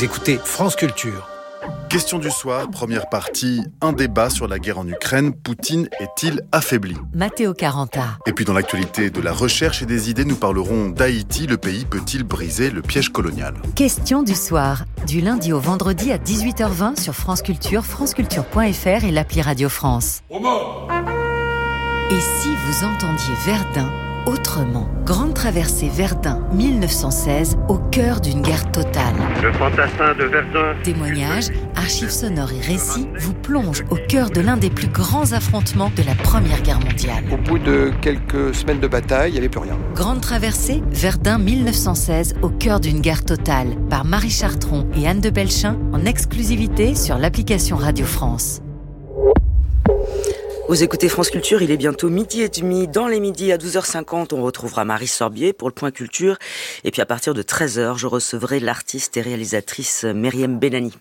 Vous écoutez France Culture. Question du soir, première partie, un débat sur la guerre en Ukraine. Poutine est-il affaibli ? Matteo Caranta. Et puis dans l'actualité de la recherche et des idées, nous parlerons d'Haïti. Le pays peut-il briser le piège colonial ? Question du soir, du lundi au vendredi à 18h20 sur France Culture, franceculture.fr et l'appli Radio France. Et si vous entendiez Verdun autrement ? Grande traversée Verdun 1916, au cœur d'une guerre totale. Le fantassin de Verdun. Témoignages, archives sonores et récits vous plongent au cœur de l'un des plus grands affrontements de la Première Guerre mondiale. Au bout de quelques semaines de bataille, il n'y avait plus rien. Grande traversée Verdun 1916, au cœur d'une guerre totale, par Marie Chartron et Anne de Belchin, en exclusivité sur l'application Radio France. Vous écoutez France Culture, il est bientôt 12h30. Dans les midis à 12h50, on retrouvera Marie Sorbier pour le Point Culture. Et puis à partir de 13h, je recevrai l'artiste et réalisatrice Myriam Benani.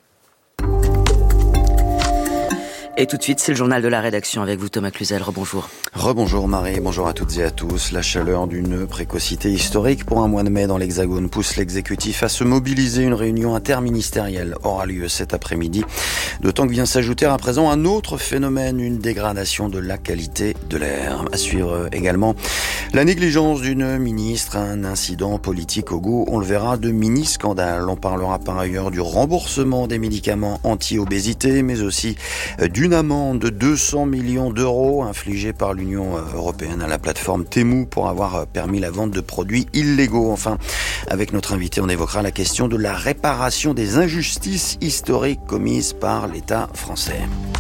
Et tout de suite, c'est le journal de la rédaction avec vous, Thomas Cluzel. Rebonjour. Rebonjour Marie, bonjour à toutes et à tous. La chaleur d'une précocité historique pour un mois de mai dans l'Hexagone pousse l'exécutif à se mobiliser. Une réunion interministérielle aura lieu cet après-midi. D'autant que vient s'ajouter à présent un autre phénomène, une dégradation de la qualité de l'air. À suivre également la négligence d'une ministre, un incident politique au goût, on le verra, de mini-scandale. On parlera par ailleurs du remboursement des médicaments anti-obésité, mais aussi d'une amende de 200 millions d'euros infligée par l'Union européenne à la plateforme Temu pour avoir permis la vente de produits illégaux. Enfin, avec notre invité, on évoquera la question de la réparation des injustices historiques commises par l'État français.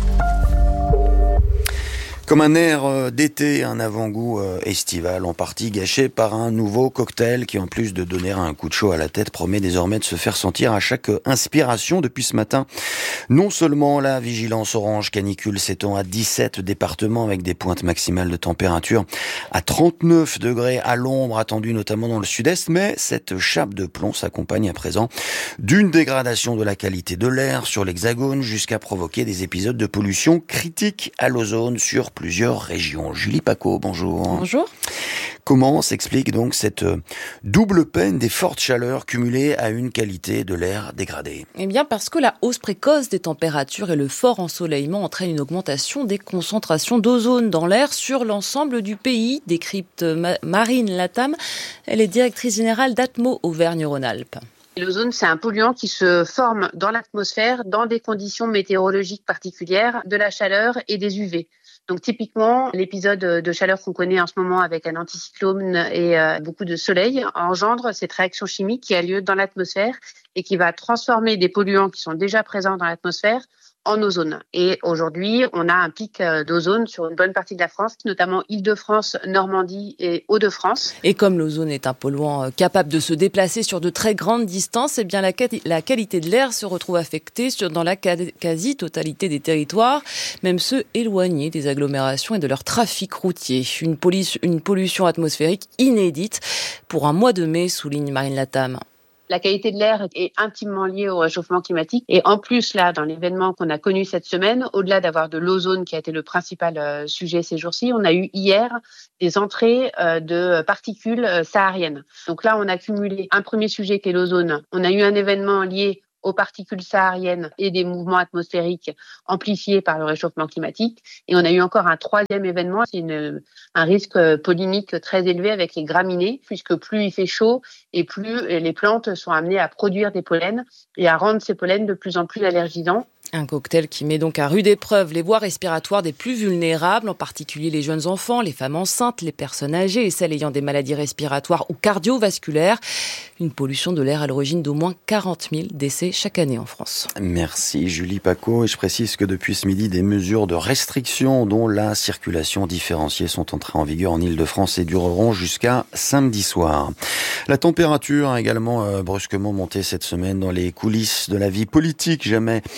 Comme un air d'été, un avant-goût estival en partie gâché par un nouveau cocktail qui, en plus de donner un coup de chaud à la tête, promet désormais de se faire sentir à chaque inspiration. Depuis ce matin, non seulement la vigilance orange canicule s'étend à 17 départements avec des pointes maximales de température à 39 degrés à l'ombre attendue notamment dans le sud-est, mais cette chape de plomb s'accompagne à présent d'une dégradation de la qualité de l'air sur l'Hexagone jusqu'à provoquer des épisodes de pollution critiques à l'ozone sur plusieurs régions. Julie Paco, bonjour. Bonjour. Comment s'explique donc cette double peine des fortes chaleurs cumulées à une qualité de l'air dégradée ? Eh bien parce que la hausse précoce des températures et le fort ensoleillement entraînent une augmentation des concentrations d'ozone dans l'air sur l'ensemble du pays, décrypte Marine Latam. Elle est directrice générale d'Atmo Auvergne-Rhône-Alpes. L'ozone, c'est un polluant qui se forme dans l'atmosphère dans des conditions météorologiques particulières, de la chaleur et des UV. Donc typiquement, l'épisode de chaleur qu'on connaît en ce moment avec un anticyclone et beaucoup de soleil engendre cette réaction chimique qui a lieu dans l'atmosphère et qui va transformer des polluants qui sont déjà présents dans l'atmosphère en ozone. Et aujourd'hui, on a un pic d'ozone sur une bonne partie de la France, notamment Île-de-France, Normandie et Hauts-de-France. Et comme l'ozone est un polluant capable de se déplacer sur de très grandes distances, eh bien la qualité de l'air se retrouve affectée dans la quasi-totalité des territoires, même ceux éloignés des agglomérations et de leur trafic routier. Une pollution atmosphérique inédite pour un mois de mai, souligne Marine Latam. La qualité de l'air est intimement liée au réchauffement climatique. Et en plus, là, dans l'événement qu'on a connu cette semaine, au-delà d'avoir de l'ozone qui a été le principal sujet ces jours-ci, on a eu hier des entrées de particules sahariennes. Donc là, on a cumulé un premier sujet qui est l'ozone. On a eu un événement lié aux particules sahariennes et des mouvements atmosphériques amplifiés par le réchauffement climatique. Et on a eu encore un troisième événement, c'est un risque pollinique très élevé avec les graminées, puisque plus il fait chaud et plus les plantes sont amenées à produire des pollens et à rendre ces pollens de plus en plus allergisants. Un cocktail qui met donc à rude épreuve les voies respiratoires des plus vulnérables, en particulier les jeunes enfants, les femmes enceintes, les personnes âgées et celles ayant des maladies respiratoires ou cardiovasculaires. Une pollution de l'air à l'origine d'au moins 40 000 décès chaque année en France. Merci Julie Paco. Et je précise que depuis ce midi, des mesures de restriction dont la circulation différenciée sont entrées en vigueur en Île-de-France et dureront jusqu'à samedi soir. La température a également brusquement monté cette semaine dans les coulisses de la vie politique. Jamais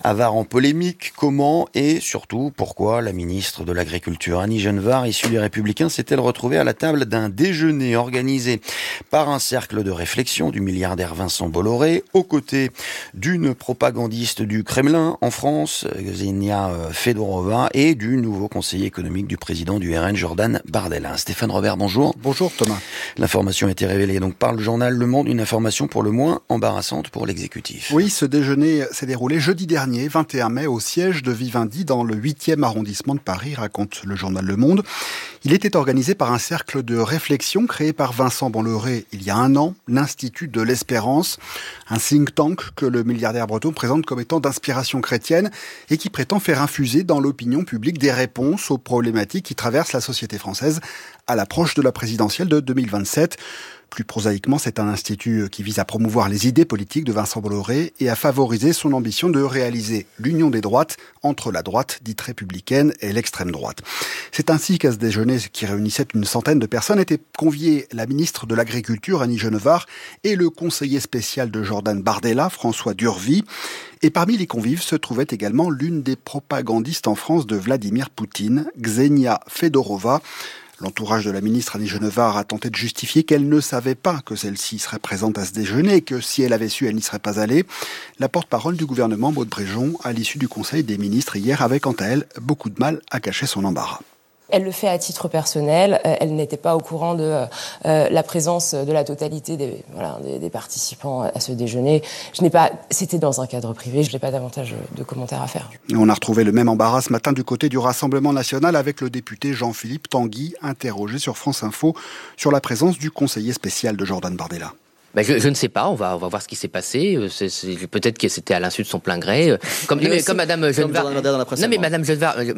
Avare en polémique, comment et surtout pourquoi la ministre de l'Agriculture Annie Genevard, issue des Républicains, s'est-elle retrouvée à la table d'un déjeuner organisé par un cercle de réflexion du milliardaire Vincent Bolloré, aux côtés d'une propagandiste du Kremlin en France, Ksenia Fedorova, et du nouveau conseiller économique du président du RN, Jordan Bardella. Stéphane Robert, bonjour. Bonjour Thomas. L'information a été révélée donc par le journal Le Monde, une information pour le moins embarrassante pour l'exécutif. Oui, ce déjeuner s'est déroulé jeudi dernier, 21 mai, au siège de Vivendi dans le 8e arrondissement de Paris, raconte le journal Le Monde. Il était organisé par un cercle de réflexion créé par Vincent Bolloré il y a un an, l'Institut de l'Espérance, un think tank que le milliardaire breton présente comme étant d'inspiration chrétienne et qui prétend faire infuser dans l'opinion publique des réponses aux problématiques qui traversent la société française à l'approche de la présidentielle de 2027. Plus prosaïquement, c'est un institut qui vise à promouvoir les idées politiques de Vincent Bolloré et à favoriser son ambition de réaliser l'union des droites entre la droite dite républicaine et l'extrême droite. C'est ainsi qu'à ce déjeuner qui réunissait une centaine de personnes étaient conviés la ministre de l'Agriculture Annie Genevard et le conseiller spécial de Jordan Bardella, François Durvy. Et parmi les convives se trouvait également l'une des propagandistes en France de Vladimir Poutine, Ksenia Fedorova. L'entourage de la ministre Annie Genevard a tenté de justifier qu'elle ne savait pas que celle-ci serait présente à ce déjeuner et que si elle avait su, elle n'y serait pas allée. La porte-parole du gouvernement, Maud Bréjon, à l'issue du Conseil des ministres hier, avait quant à elle beaucoup de mal à cacher son embarras. Elle le fait à titre personnel. Elle n'était pas au courant de la présence de la totalité des participants à ce déjeuner. C'était dans un cadre privé. Je n'ai pas davantage de commentaires à faire. Et on a retrouvé le même embarras ce matin du côté du Rassemblement national avec le député Jean-Philippe Tanguy, interrogé sur France Info sur la présence du conseiller spécial de Jordan Bardella. Je ne sais pas, on va voir ce qui s'est passé. Peut-être que c'était à l'insu de son plein gré. Comme Madame Genevard. Non, mais Madame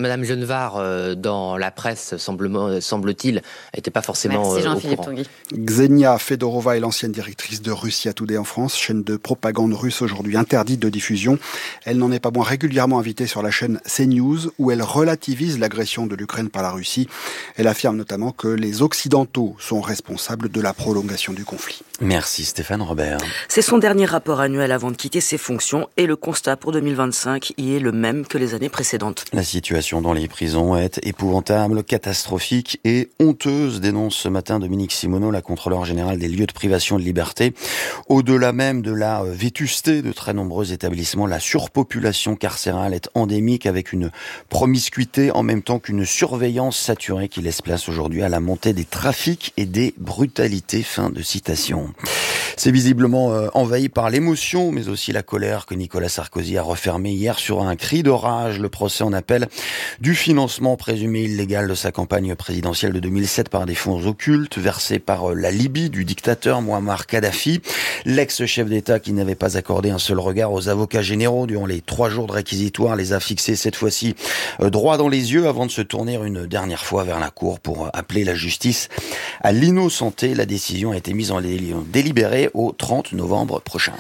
Genevard, dans la presse, semble-t-il, n'était pas forcément au courant. Ksenia Fedorova est l'ancienne directrice de Russia Today en France, chaîne de propagande russe aujourd'hui interdite de diffusion. Elle n'en est pas moins régulièrement invitée sur la chaîne CNews, où elle relativise l'agression de l'Ukraine par la Russie. Elle affirme notamment que les Occidentaux sont responsables de la prolongation du conflit. Merci Stéphane Robert. C'est son dernier rapport annuel avant de quitter ses fonctions et le constat pour 2025 y est le même que les années précédentes. La situation dans les prisons est épouvantable, catastrophique et honteuse, dénonce ce matin Dominique Simoneau, la contrôleure générale des lieux de privation de liberté. Au-delà même de la vétusté de très nombreux établissements, la surpopulation carcérale est endémique avec une promiscuité en même temps qu'une surveillance saturée qui laisse place aujourd'hui à la montée des trafics et des brutalités. Fin de citation. C'est visiblement envahi par l'émotion, mais aussi la colère que Nicolas Sarkozy a refermé hier sur un cri de rage. Le procès en appel du financement présumé illégal de sa campagne présidentielle de 2007 par des fonds occultes versés par la Libye du dictateur Mouammar Kadhafi. L'ex-chef d'État qui n'avait pas accordé un seul regard aux avocats généraux durant les 3 jours de réquisitoire les a fixés cette fois-ci droit dans les yeux avant de se tourner une dernière fois vers la cour pour appeler la justice à l'innocenté. La décision a été mise en délibéré au 30 novembre prochain.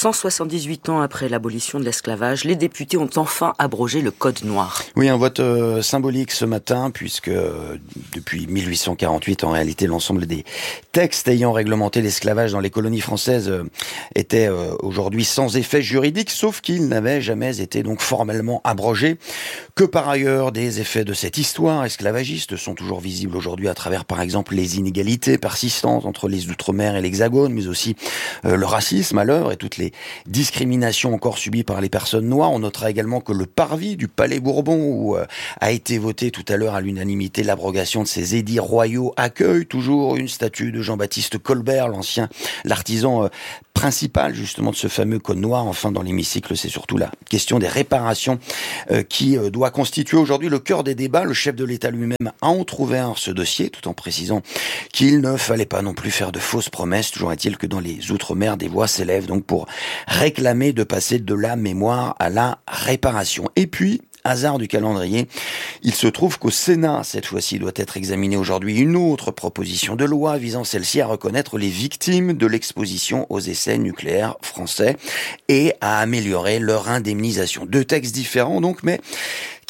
178 ans après l'abolition de l'esclavage, les députés ont enfin abrogé le Code noir. Oui, un vote symbolique ce matin, puisque depuis 1848, en réalité, l'ensemble des textes ayant réglementé l'esclavage dans les colonies françaises étaient aujourd'hui sans effet juridique, sauf qu'ils n'avaient jamais été donc formellement abrogés. Que par ailleurs, des effets de cette histoire esclavagiste sont toujours visibles aujourd'hui à travers, par exemple, les inégalités persistantes entre les Outre-mer et l'Hexagone, mais aussi le racisme à l'œuvre et toutes les discriminations encore subies par les personnes noires. On notera également que le parvis du Palais Bourbon, où a été voté tout à l'heure à l'unanimité l'abrogation de ces édits royaux, accueille toujours une statue de Jean-Baptiste Colbert, l'artisan principal justement de ce fameux Code noir. Enfin, dans l'hémicycle, c'est surtout la question des réparations qui doit constituer aujourd'hui le cœur des débats. Le chef de l'État lui-même a entrouvert ce dossier, tout en précisant qu'il ne fallait pas non plus faire de fausses promesses. Toujours est-il que dans les Outre-mer, des voix s'élèvent donc pour réclamer de passer de la mémoire à la réparation. Et puis, hasard du calendrier, il se trouve qu'au Sénat, cette fois-ci, doit être examinée aujourd'hui une autre proposition de loi visant celle-ci à reconnaître les victimes de l'exposition aux essais nucléaires français et à améliorer leur indemnisation. 2 textes différents donc, mais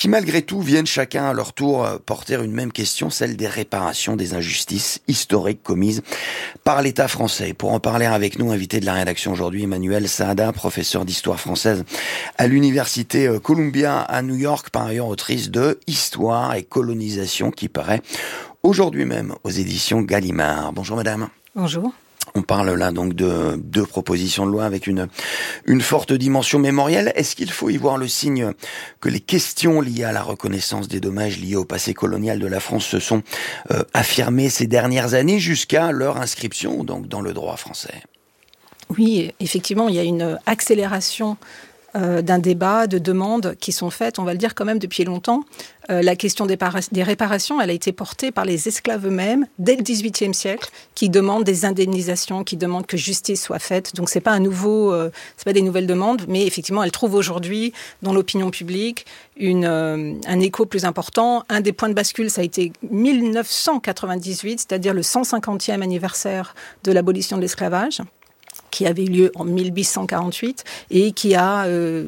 qui malgré tout viennent chacun à leur tour porter une même question, celle des réparations des injustices historiques commises par l'État français. Pour en parler avec nous, invité de la rédaction aujourd'hui, Emmanuelle Saada, professeure d'histoire française à l'université Columbia à New York, par ailleurs autrice de Histoire et colonisation qui paraît aujourd'hui même aux éditions Gallimard. Bonjour madame. Bonjour. On parle là donc de deux propositions de loi avec une forte dimension mémorielle. Est-ce qu'il faut y voir le signe que les questions liées à la reconnaissance des dommages liés au passé colonial de la France se sont affirmées ces dernières années jusqu'à leur inscription donc dans le droit français? Oui, effectivement, il y a une accélération d'un débat, de demandes qui sont faites, on va le dire quand même depuis longtemps. La question des réparations, elle a été portée par les esclaves eux-mêmes dès le XVIIIe siècle, qui demandent des indemnisations, qui demandent que justice soit faite. Donc c'est pas des nouvelles demandes, mais effectivement, elles trouvent aujourd'hui dans l'opinion publique un écho plus important. Un des points de bascule, ça a été 1998, c'est-à-dire le 150e anniversaire de l'abolition de l'esclavage, qui avait eu lieu en 1848 et qui a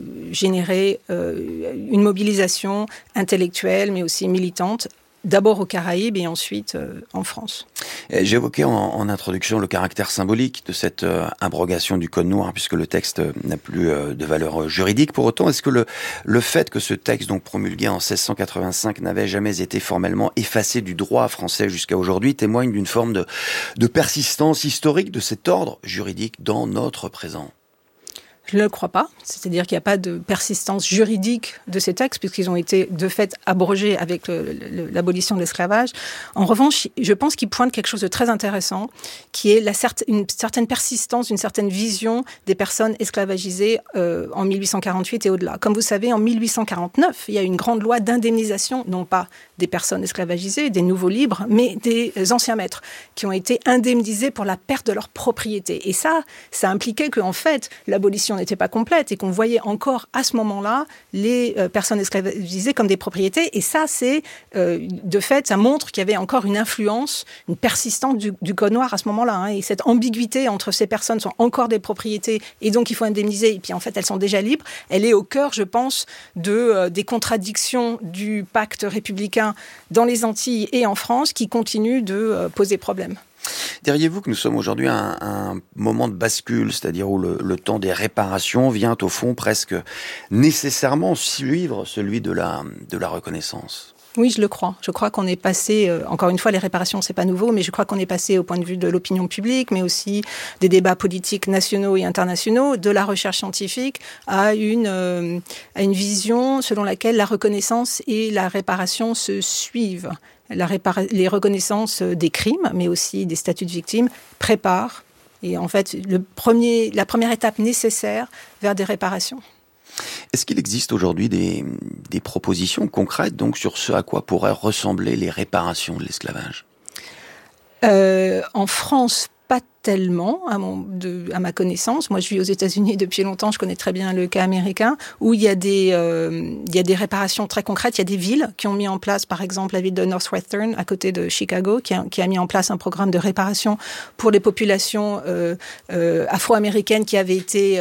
généré une mobilisation intellectuelle mais aussi militante, d'abord aux Caraïbes et ensuite en France. J'évoquais en introduction le caractère symbolique de cette abrogation du Code noir, puisque le texte n'a plus de valeur juridique. Pour autant, est-ce que le fait que ce texte, donc promulgué en 1685, n'avait jamais été formellement effacé du droit français jusqu'à aujourd'hui, témoigne d'une forme de persistance historique de cet ordre juridique dans notre présent? Je ne le crois pas. C'est-à-dire qu'il n'y a pas de persistance juridique de ces textes, puisqu'ils ont été de fait abrogés avec l'abolition de l'esclavage. En revanche, je pense qu'ils pointent quelque chose de très intéressant, qui est une certaine persistance, une certaine vision des personnes esclavagisées en 1848 et au-delà. Comme vous savez, en 1849, il y a une grande loi d'indemnisation, non pas des personnes esclavagisées, des nouveaux libres, mais des anciens maîtres, qui ont été indemnisés pour la perte de leur propriété. Et ça impliquait qu'en fait, l'abolition n'était pas complète et qu'on voyait encore à ce moment-là les personnes esclavagisées comme des propriétés. Et ça, c'est de fait, ça montre qu'il y avait encore une influence, une persistance du Code noir à ce moment-là. Hein, et cette ambiguïté entre ces personnes sont encore des propriétés et donc il faut indemniser. Et puis en fait, elles sont déjà libres. Elle est au cœur, je pense, des contradictions du pacte républicain dans les Antilles et en France qui continuent de poser problème. Diriez-vous que nous sommes aujourd'hui à un moment de bascule, c'est-à-dire où le temps des réparations vient au fond presque nécessairement suivre celui de la reconnaissance? Oui, je le crois. Je crois qu'on est passé, encore une fois, les réparations, c'est pas nouveau, mais je crois qu'on est passé au point de vue de l'opinion publique, mais aussi des débats politiques nationaux et internationaux, de la recherche scientifique, à une vision selon laquelle la reconnaissance et la réparation se suivent. Les reconnaissances des crimes, mais aussi des statuts de victimes, préparent. Et en fait, la première étape nécessaire vers des réparations. Est-ce qu'il existe aujourd'hui des propositions concrètes donc, sur ce à quoi pourraient ressembler les réparations de l'esclavage? En France, pas tellement, à ma connaissance. Moi, je vis aux États-Unis depuis longtemps, je connais très bien le cas américain, où il y a des réparations très concrètes. Il y a des villes qui ont mis en place, par exemple, la ville de Northwestern, à côté de Chicago, qui a mis en place un programme de réparation pour les populations afro-américaines qui avaient été...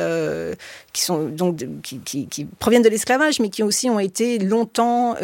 qui proviennent de l'esclavage, mais qui aussi ont été longtemps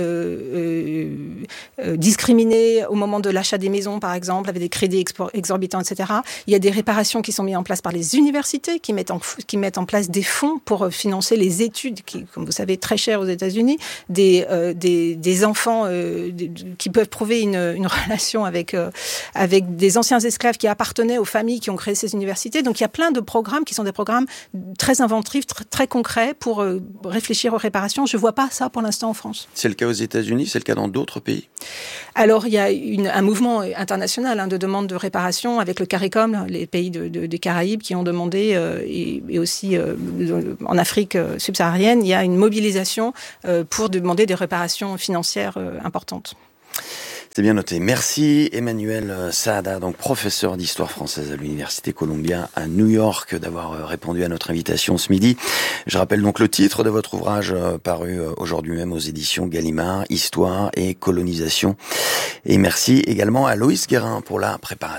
discriminés au moment de l'achat des maisons, par exemple, avec des crédits exorbitants, etc. Il y a des réparations qui sont mises en place par les universités, qui mettent en place des fonds pour financer les études, qui, comme vous savez, très chères aux États-Unis, des enfants qui peuvent prouver une relation avec des anciens esclaves qui appartenaient aux familles qui ont créé ces universités. Donc il y a plein de programmes qui sont des programmes très inventifs, très concrets pour réfléchir aux réparations. Je ne vois pas ça pour l'instant en France. C'est le cas aux États-Unis, c'est le cas dans d'autres pays? Alors il y a un mouvement international de demande de réparation avec le CARICOM, les pays des Caraïbes qui ont demandé, et aussi en Afrique subsaharienne, il y a une mobilisation pour demander des réparations financières importantes. C'est bien noté. Merci Emmanuelle Saada, donc professeur d'histoire française à l'université Columbia à New York, d'avoir répondu à notre invitation ce midi. Je rappelle donc le titre de votre ouvrage paru aujourd'hui même aux éditions Gallimard, Histoire et colonisation. Et merci également à Loïs Guérin pour la préparation.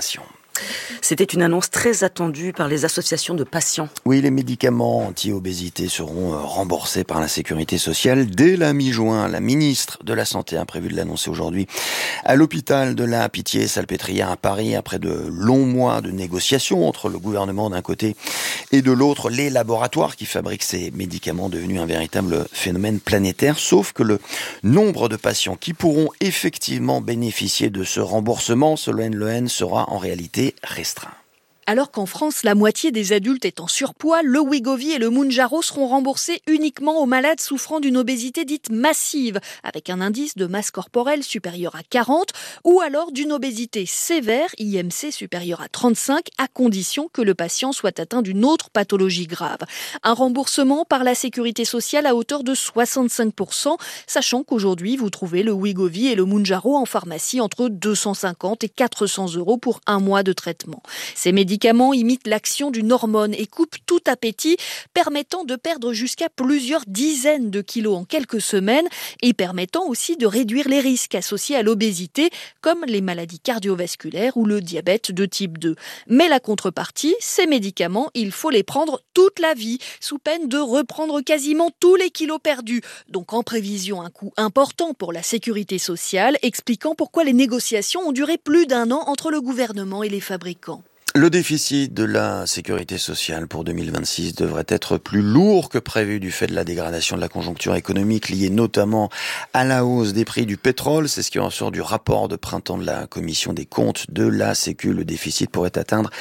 C'était une annonce très attendue par les associations de patients. Oui, les médicaments anti-obésité seront remboursés par la Sécurité sociale dès la mi-juin. La ministre de la Santé a prévu de l'annoncer aujourd'hui à l'hôpital de la Pitié-Salpêtrière à Paris, après de longs mois de négociations entre le gouvernement d'un côté et de l'autre les laboratoires qui fabriquent ces médicaments, devenus un véritable phénomène planétaire. Sauf que le nombre de patients qui pourront effectivement bénéficier de ce remboursement, selon l'ONU, sera en réalité restreint. Alors qu'en France, la moitié des adultes est en surpoids, le Wegovy et le Mounjaro seront remboursés uniquement aux malades souffrant d'une obésité dite massive, avec un indice de masse corporelle supérieur à 40, ou alors d'une obésité sévère, IMC supérieur à 35, à condition que le patient soit atteint d'une autre pathologie grave. Un remboursement par la Sécurité sociale à hauteur de 65%, sachant qu'aujourd'hui, vous trouvez le Wegovy et le Mounjaro en pharmacie entre 250 et 400 € pour un mois de traitement. Ces médicaments imitent l'action d'une hormone et coupent tout appétit, permettant de perdre jusqu'à plusieurs dizaines de kilos en quelques semaines et permettant aussi de réduire les risques associés à l'obésité, comme les maladies cardiovasculaires ou le diabète de type 2. Mais la contrepartie, ces médicaments, il faut les prendre toute la vie, sous peine de reprendre quasiment tous les kilos perdus. Donc en prévision, un coût important pour la Sécurité sociale, expliquant pourquoi les négociations ont duré plus d'1 an entre le gouvernement et les fabricants. Le déficit de la Sécurité sociale pour 2026 devrait être plus lourd que prévu du fait de la dégradation de la conjoncture économique liée notamment à la hausse des prix du pétrole. C'est ce qui ressort du rapport de printemps de la Commission des comptes de la Sécu. Le déficit pourrait atteindre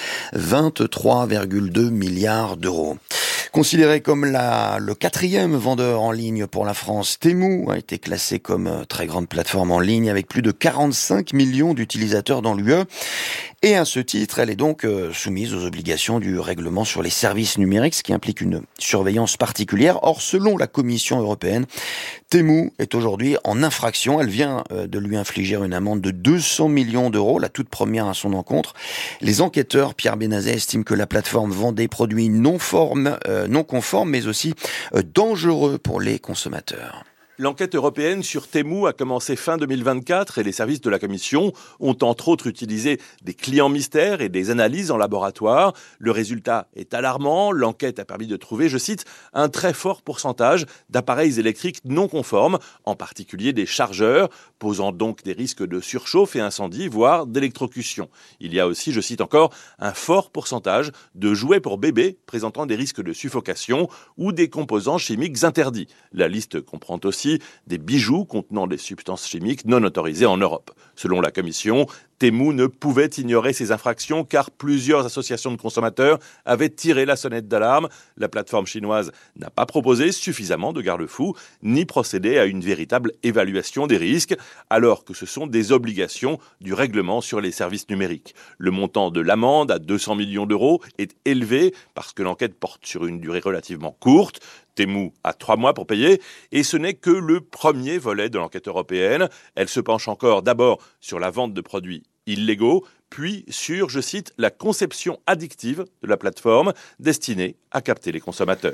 23,2 milliards d'euros. Considéré comme le 4e vendeur en ligne pour la France, Temu a été classé comme très grande plateforme en ligne avec plus de 45 millions d'utilisateurs dans l'UE. Et à ce titre, elle est donc soumise aux obligations du règlement sur les services numériques, ce qui implique une surveillance particulière. Or, selon la Commission européenne, Temu est aujourd'hui en infraction. Elle vient de lui infliger une amende de 200 millions d'euros, la toute première à son encontre. Les enquêteurs, Pierre Benazet, estiment que la plateforme vend des produits non conformes, mais aussi dangereux pour les consommateurs. L'enquête européenne sur Temu a commencé fin 2024 et les services de la Commission ont entre autres utilisé des clients mystères et des analyses en laboratoire. Le résultat est alarmant. L'enquête a permis de trouver, je cite, un très fort pourcentage d'appareils électriques non conformes, en particulier des chargeurs, posant donc des risques de surchauffe et incendie, voire d'électrocution. Il y a aussi, je cite encore, un fort pourcentage de jouets pour bébés présentant des risques de suffocation ou des composants chimiques interdits. La liste comprend aussi des bijoux contenant des substances chimiques non autorisées en Europe. Selon la Commission, Temu ne pouvait ignorer ces infractions car plusieurs associations de consommateurs avaient tiré la sonnette d'alarme. La plateforme chinoise n'a pas proposé suffisamment de garde-fous ni procédé à une véritable évaluation des risques, alors que ce sont des obligations du règlement sur les services numériques. Le montant de l'amende à 200 millions d'euros est élevé parce que l'enquête porte sur une durée relativement courte. Temu a 3 mois pour payer et ce n'est que le premier volet de l'enquête européenne. Elle se penche encore d'abord sur la vente de produits illégaux, puis sur, je cite, la conception addictive de la plateforme destinée à capter les consommateurs.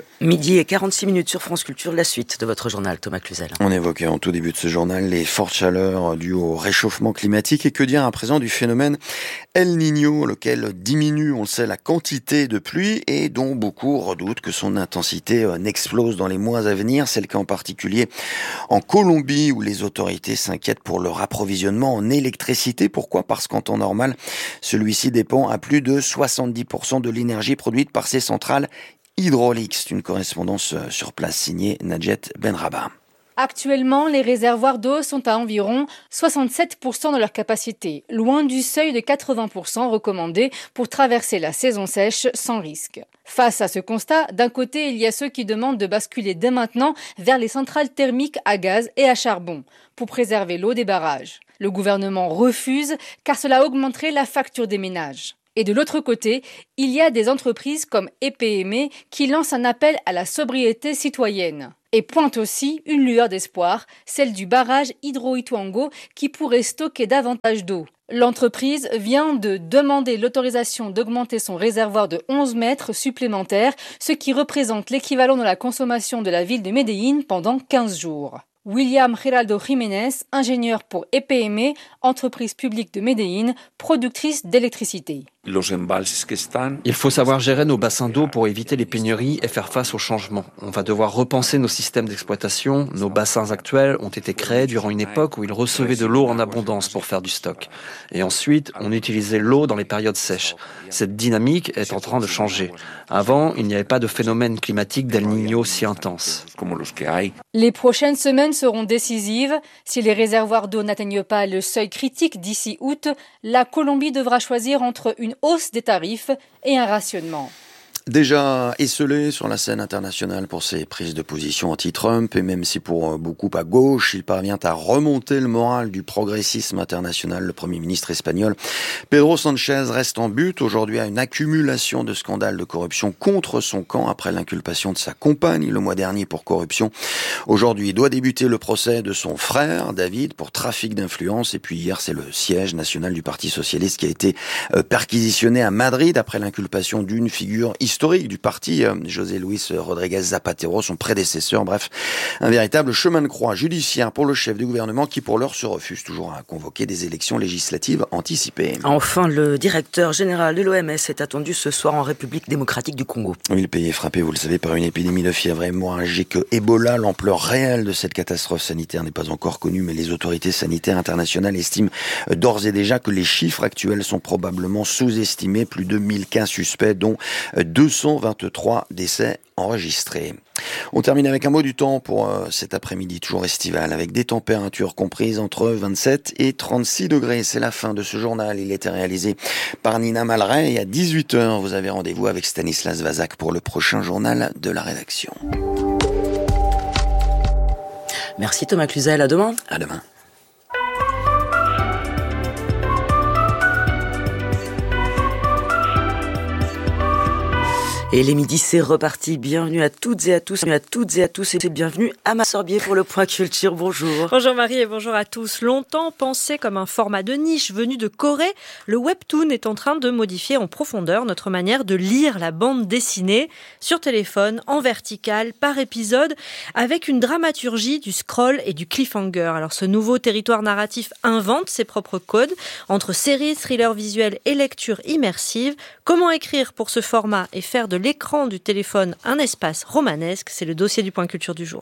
12h46 sur France Culture, la suite de votre journal, Thomas Cluzel. On évoquait en tout début de ce journal les fortes chaleurs dues au réchauffement climatique et que dire à présent du phénomène El Niño, lequel diminue, on le sait, la quantité de pluie et dont beaucoup redoutent que son intensité n'explose dans les mois à venir. C'est le cas en particulier en Colombie où les autorités s'inquiètent pour leur approvisionnement en électricité. Pourquoi ? Parce qu'en temps normal, celui-ci dépend à plus de 70% de l'énergie produite par ces centrales hydrauliques. C'est une correspondance sur place signée Nadjet Benraba. Actuellement, les réservoirs d'eau sont à environ 67% de leur capacité, loin du seuil de 80% recommandé pour traverser la saison sèche sans risque. Face à ce constat, d'un côté, il y a ceux qui demandent de basculer dès maintenant vers les centrales thermiques à gaz et à charbon pour préserver l'eau des barrages. Le gouvernement refuse car cela augmenterait la facture des ménages. Et de l'autre côté, il y a des entreprises comme EPM qui lancent un appel à la sobriété citoyenne. Et pointe aussi une lueur d'espoir, celle du barrage Hydro-Ituango qui pourrait stocker davantage d'eau. L'entreprise vient de demander l'autorisation d'augmenter son réservoir de 11 mètres supplémentaires, ce qui représente l'équivalent de la consommation de la ville de Medellín pendant 15 jours. William Geraldo Jiménez, ingénieur pour EPM, entreprise publique de Medellín, productrice d'électricité. Il faut savoir gérer nos bassins d'eau pour éviter les pénuries et faire face aux changements. On va devoir repenser nos systèmes d'exploitation. Nos bassins actuels ont été créés durant une époque où ils recevaient de l'eau en abondance pour faire du stock. Et ensuite, on utilisait l'eau dans les périodes sèches. Cette dynamique est en train de changer. Avant, il n'y avait pas de phénomène climatique d'El Niño si intense. Les prochaines semaines seront décisives. Si les réservoirs d'eau n'atteignent pas le seuil critique d'ici août, la Colombie devra choisir entre une hausse des tarifs et un rationnement. Déjà esselé sur la scène internationale pour ses prises de position anti-Trump, et même si pour beaucoup à gauche, il parvient à remonter le moral du progressisme international, le Premier ministre espagnol Pedro Sánchez reste en butte aujourd'hui à une accumulation de scandales de corruption contre son camp après l'inculpation de sa compagne le mois dernier pour corruption. Aujourd'hui, doit débuter le procès de son frère David pour trafic d'influence, et puis hier, c'est le siège national du Parti socialiste qui a été perquisitionné à Madrid après l'inculpation d'une figure historique du parti, José Luis Rodríguez Zapatero, son prédécesseur. Bref, un véritable chemin de croix judiciaire pour le chef du gouvernement qui, pour l'heure, se refuse toujours à convoquer des élections législatives anticipées. Enfin, le directeur général de l'OMS est attendu ce soir en République démocratique du Congo. Oui, le pays est frappé, vous le savez, par une épidémie de fièvre hémorragique Ebola. L'ampleur réelle de cette catastrophe sanitaire n'est pas encore connue, mais les autorités sanitaires internationales estiment d'ores et déjà que les chiffres actuels sont probablement sous-estimés. Plus de 1000 cas suspects, dont 223 décès enregistrés. On termine avec un mot du temps pour cet après-midi, toujours estival, avec des températures comprises entre 27 et 36 degrés. C'est la fin de ce journal. Il était réalisé par Nina Malray, et à 18h, vous avez rendez-vous avec Stanislas Vazak pour le prochain journal de la rédaction. Merci Thomas Cluzel, à demain. À demain. Et les midis, c'est reparti. Bienvenue à toutes et à tous, et bienvenue à Ama Sorbier pour le Point Culture. Bonjour. Bonjour Marie et bonjour à tous. Longtemps pensé comme un format de niche venu de Corée, le webtoon est en train de modifier en profondeur notre manière de lire la bande dessinée sur téléphone, en vertical, par épisode, avec une dramaturgie du scroll et du cliffhanger. Alors ce nouveau territoire narratif invente ses propres codes entre séries, thrillers visuels et lecture immersive. Comment écrire pour ce format et faire de l'écran du téléphone un espace romanesque, c'est le dossier du Point Culture du jour.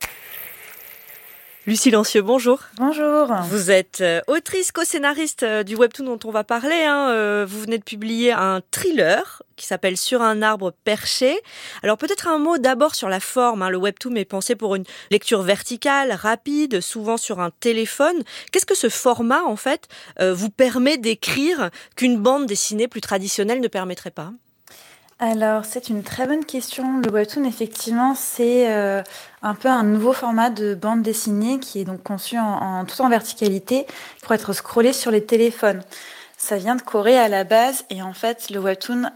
Lucie Lancieux, bonjour. Bonjour. Vous êtes autrice, co-scénariste du webtoon dont on va parler. Vous venez de publier un thriller qui s'appelle Sur un arbre perché. Alors peut-être un mot d'abord sur la forme. Le webtoon est pensé pour une lecture verticale, rapide, souvent sur un téléphone. Qu'est-ce que ce format, en fait, vous permet d'écrire qu'une bande dessinée plus traditionnelle ne permettrait pas ? Alors, c'est une très bonne question. Le webtoon, effectivement, c'est un peu un nouveau format de bande dessinée qui est donc conçu tout en verticalité pour être scrollé sur les téléphones. Ça vient de Corée à la base et en fait, le webtoon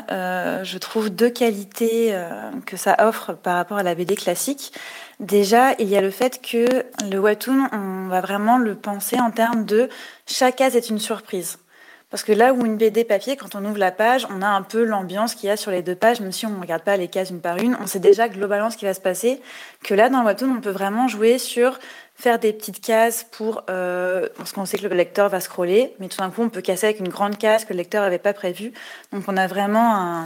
a, je trouve, deux qualités que ça offre par rapport à la BD classique. Déjà, il y a le fait que le webtoon, on va vraiment le penser en termes de chaque case est une surprise. Parce que là où une BD papier, quand on ouvre la page, on a un peu l'ambiance qu'il y a sur les deux pages, même si on ne regarde pas les cases une par une, on sait déjà globalement ce qui va se passer. Que là, dans le webtoon, on peut vraiment jouer sur faire des petites cases parce qu'on sait que le lecteur va scroller, mais tout d'un coup, on peut casser avec une grande case que le lecteur n'avait pas prévue. Donc on a vraiment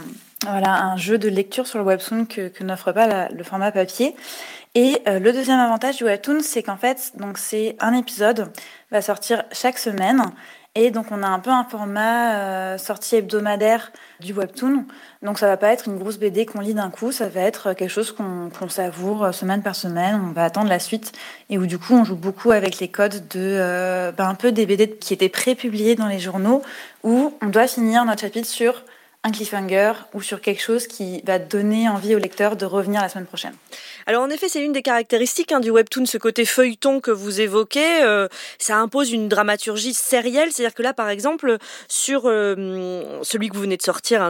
un jeu de lecture sur le webtoon que n'offre pas le format papier. Et le deuxième avantage du webtoon, c'est qu'en fait, donc c'est un épisode va sortir chaque semaine. Et donc, on a un peu un format sortie hebdomadaire du webtoon. Donc, ça va pas être une grosse BD qu'on lit d'un coup. Ça va être quelque chose qu'on savoure semaine par semaine. On va attendre la suite. Et où, du coup, on joue beaucoup avec les codes de un peu des BD qui étaient pré-publiés dans les journaux, où on doit finir notre chapitre sur un cliffhanger ou sur quelque chose qui va donner envie au lecteur de revenir la semaine prochaine. Alors en effet, c'est une des caractéristiques du webtoon, ce côté feuilleton que vous évoquez. Ça impose une dramaturgie sérielle, c'est-à-dire que là, par exemple, sur celui que vous venez de sortir,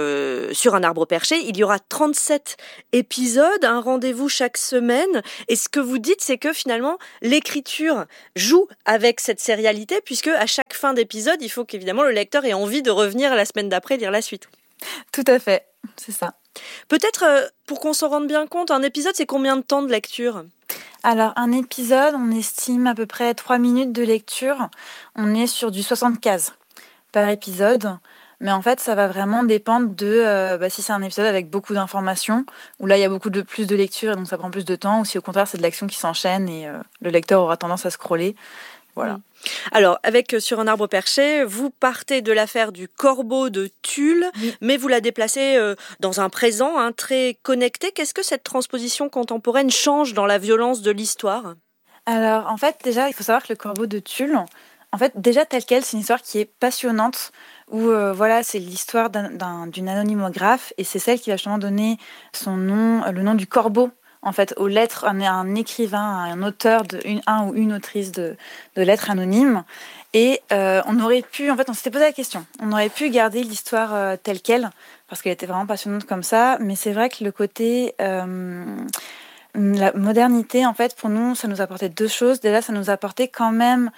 sur un arbre perché, il y aura 37 épisodes, un rendez-vous chaque semaine. Et ce que vous dites, c'est que finalement, l'écriture joue avec cette sérialité, puisque à chaque fin d'épisode, il faut qu'évidemment le lecteur ait envie de revenir la semaine d'après lire la suite. Tout à fait, c'est ça. Peut-être, pour qu'on s'en rende bien compte, un épisode, c'est combien de temps de lecture ? Alors, un épisode, on estime à peu près 3 minutes de lecture. On est sur du 60 cases par épisode. Mais en fait, ça va vraiment dépendre de si c'est un épisode avec beaucoup d'informations, où là, il y a beaucoup plus de lecture et donc ça prend plus de temps, ou si au contraire, c'est de l'action qui s'enchaîne et le lecteur aura tendance à scroller. Voilà. Alors, avec Sur un arbre perché, vous partez de l'affaire du corbeau de Tulle, mais vous la déplacez dans un présent très connecté. Qu'est-ce que cette transposition contemporaine change dans la violence de l'histoire ? Alors, en fait, déjà, il faut savoir que le corbeau de Tulle, en fait, déjà tel quel, c'est une histoire qui est passionnante, où c'est l'histoire d'une anonymographe, et c'est celle qui va justement donner son nom, le nom du corbeau, en fait, aux lettres, un écrivain, un auteur, un ou une autrice de lettres anonymes. Et on aurait pu, en fait, on s'était posé la question, on aurait pu garder l'histoire telle quelle, parce qu'elle était vraiment passionnante comme ça, mais c'est vrai que le côté... la modernité, en fait, pour nous, ça nous apportait deux choses. Déjà, ça nous apportait quand même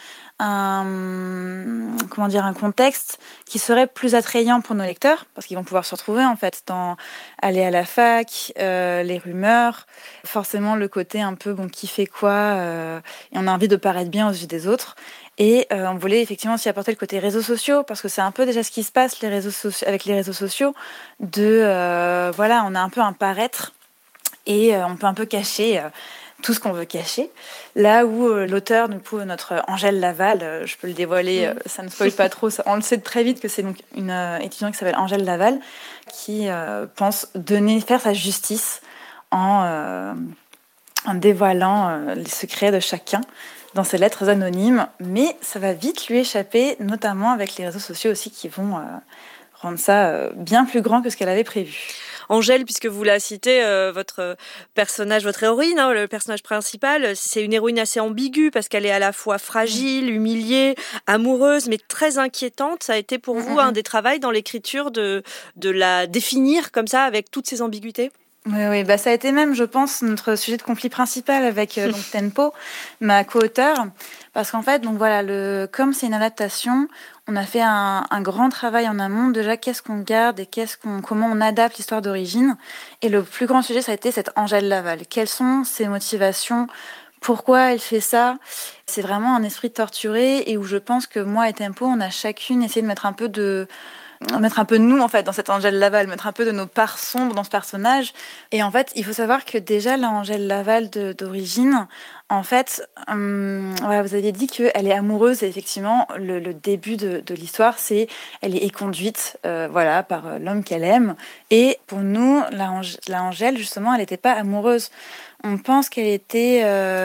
un contexte qui serait plus attrayant pour nos lecteurs, parce qu'ils vont pouvoir se retrouver, en fait, dans aller à la fac, les rumeurs, forcément le côté un peu, qui fait quoi, et on a envie de paraître bien aux yeux des autres. Et on voulait effectivement aussi apporter le côté réseaux sociaux, parce que c'est un peu déjà ce qui se passe avec les réseaux sociaux, on a un peu un paraître, et on peut un peu cacher tout ce qu'on veut cacher. Là où l'auteur, du coup, notre Angèle Laval, je peux le dévoiler, ça ne spoil pas trop, on le sait très vite que c'est donc une étudiante qui s'appelle Angèle Laval, qui pense faire sa justice en dévoilant les secrets de chacun dans ses lettres anonymes. Mais ça va vite lui échapper, notamment avec les réseaux sociaux aussi qui vont rendre ça bien plus grand que ce qu'elle avait prévu. Angèle, puisque vous la citez, votre personnage, votre héroïne, le personnage principal, c'est une héroïne assez ambiguë parce qu'elle est à la fois fragile, humiliée, amoureuse, mais très inquiétante. Ça a été pour vous un des travaux dans l'écriture de la définir comme ça, avec toutes ces ambiguïtés ? Oui, ça a été même, je pense, notre sujet de conflit principal avec Tempo, ma co-auteure, parce qu'en fait, comme c'est une adaptation, on a fait un grand travail en amont. Déjà, qu'est-ce qu'on garde et comment on adapte l'histoire d'origine. Et le plus grand sujet, ça a été cette Angèle Laval. Quelles sont ses motivations ? Pourquoi elle fait ça ? C'est vraiment un esprit torturé et où je pense que moi et Tempo, on a chacune essayé de mettre un peu de nous, en fait, dans cette Angèle Laval, mettre un peu de nos parts sombres dans ce personnage. Et en fait, il faut savoir que déjà, la Angèle Laval d'origine, en fait, vous aviez dit qu'elle est amoureuse, et effectivement, le début de l'histoire, elle est éconduite, par l'homme qu'elle aime. Et pour nous, la Angèle, justement, elle n'était pas amoureuse. On pense qu'elle était,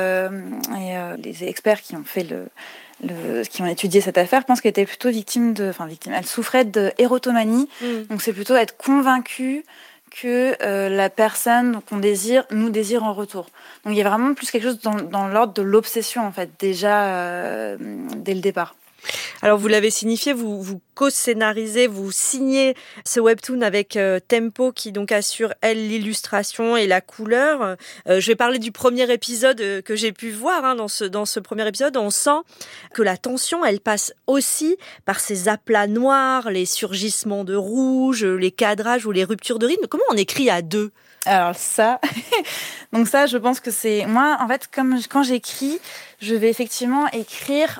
les experts qui ont fait qui ont étudié cette affaire pensent qu'elle était plutôt victime. Elle souffrait de érotomanie. Donc c'est plutôt être convaincue que la personne qu'on désire nous désire en retour. Donc il y a vraiment plus quelque chose dans l'ordre de l'obsession, en fait, déjà dès le départ. Alors vous l'avez signifié, vous co-scénarisez, vous signez ce webtoon avec Tempo qui donc assure elle l'illustration et la couleur. Je vais parler du premier épisode que j'ai pu voir. Dans ce premier épisode, on sent que la tension, elle passe aussi par ces aplats noirs, les surgissements de rouge, les cadrages ou les ruptures de rythme. Comment on écrit à deux ? Alors ça, je pense que c'est moi. En fait, quand j'écris, je vais effectivement écrire.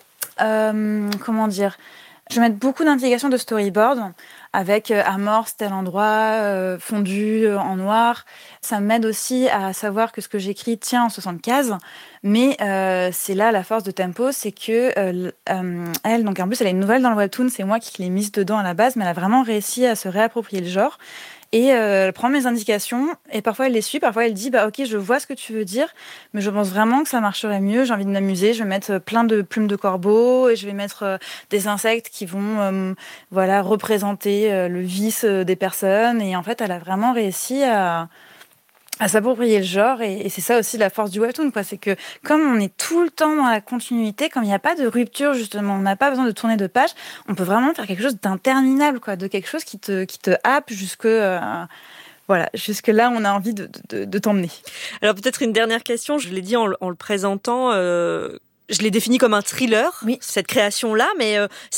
Je vais mettre beaucoup d'indications de storyboard avec amorce, tel endroit, fondu en noir. Ça m'aide aussi à savoir que ce que j'écris tient en 60 cases. Mais c'est là la force de Tempo, c'est que elle, donc en plus elle a une nouvelle dans le webtoon, c'est moi qui l'ai mise dedans à la base, mais elle a vraiment réussi à se réapproprier le genre. Et elle prend mes indications et parfois elle les suit, parfois elle dit ok, je vois ce que tu veux dire, mais je pense vraiment que ça marcherait mieux, j'ai envie de m'amuser, je vais mettre plein de plumes de corbeau et je vais mettre des insectes qui vont représenter le vice des personnes. Et en fait elle a vraiment réussi à s'approprier le genre, et c'est ça aussi la force du webtoon, quoi. C'est que comme on est tout le temps dans la continuité, comme il n'y a pas de rupture, justement, on n'a pas besoin de tourner de page, on peut vraiment faire quelque chose d'interminable, quoi, de quelque chose qui te happe jusque là on a envie de t'emmener. Alors peut-être une dernière question, je l'ai dit en le présentant, je l'ai défini comme un thriller, cette création-là, mais